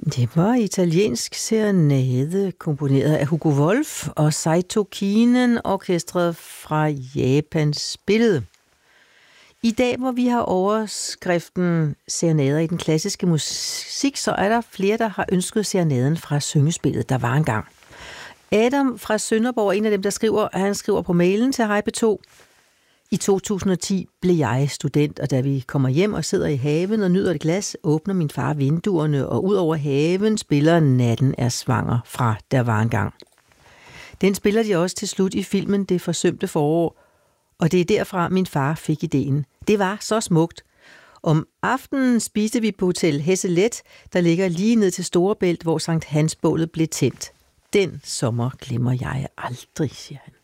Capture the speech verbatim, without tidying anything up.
Det var italiensk serenade, komponeret af Hugo Wolf og Saito Kinen, orkestret fra Japan spillede. I dag, hvor vi har overskriften serenader i den klassiske musik, så er der flere, der har ønsket serenaden fra syngespillet, der var engang. Adam fra Sønderborg er en af dem, der skriver, han skriver på mailen til Hej P to. I to tusind og ti blev jeg student, og da vi kommer hjem og sidder i haven og nyder et glas, åbner min far vinduerne, og ud over haven spiller Natten er svanger fra Der var engang. Den spiller de også til slut i filmen Det forsømte forår, og det er derfra min far fik ideen. Det var så smukt. Om aftenen spiste vi på Hotel Hesselet, der ligger lige ned til Storebælt, hvor Sankt Hans bålet blev tændt. Den sommer glemmer jeg aldrig, siger han.